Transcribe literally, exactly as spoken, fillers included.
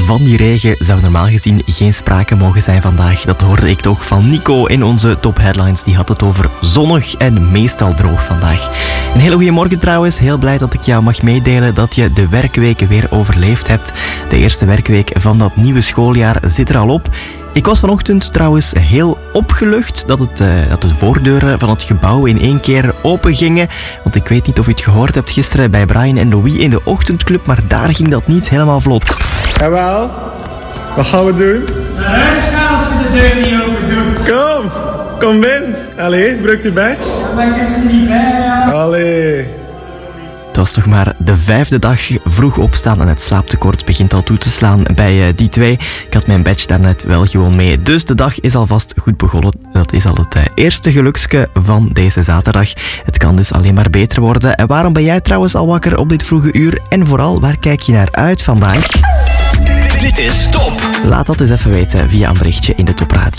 van die regen zou normaal gezien geen sprake mogen zijn vandaag. Dat hoorde ik toch van Nico in onze Top Headlines. Die had het over zonnig en meestal droog vandaag. Een hele goede morgen trouwens. Heel blij dat ik jou mag meedelen dat je de werkweek weer overleefd hebt. De eerste werkweek van dat nieuwe schooljaar zit er al op. Ik was vanochtend trouwens heel opgelucht dat, het, uh, dat de voordeuren van het gebouw in één keer open gingen. Want ik weet niet of je het gehoord hebt gisteren bij Brian en Louis in de ochtendclub, maar daar ging dat niet helemaal vlot. Jawel, wat gaan we doen? Naar huis gaan als je de deur niet open doet. Kom, kom binnen. Allee, gebruikt je badge? Ja, maar ik heb ze niet bij, ja. Allee. Het was toch maar de vijfde dag vroeg opstaan en het slaaptekort begint al toe te slaan bij uh, die twee. Ik had mijn badge daarnet wel gewoon mee. Dus de dag is alvast goed begonnen. Dat is al het uh, eerste gelukske van deze zaterdag. Het kan dus alleen maar beter worden. En waarom ben jij trouwens al wakker op dit vroege uur? En vooral, waar kijk je naar uit vandaag? Dit is Top. Laat dat eens even weten via een berichtje in de Top Radio.